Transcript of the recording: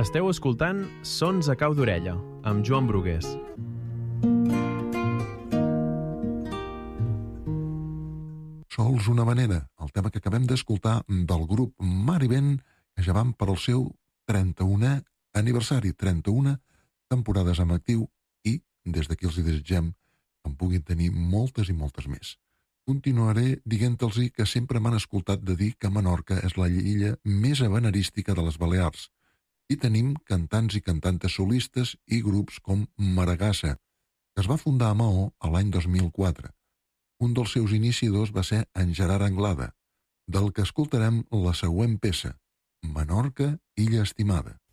Esteu escoltant Sons a cau d'orella, amb Joan Brugués. Sols una manera, el tema que acabem d'escoltar del grup Mar i Vent, que ja van per al seu 31è aniversari, 31 temporades en actiu, i des d'aquí els hi desitgem que en puguin tenir moltes i moltes més. Continuaré dient-los que sempre m'han escoltat de dir que Menorca és la illa més avenerística de les Balears, i tenim cantants i cantantes solistes i grups com Maragassa, que es va fundar a Maó l'any 2004. Un dels seus iniciadors va ser en Gerard Anglada, del que escoltarem la següent peça, Menorca, illa estimada.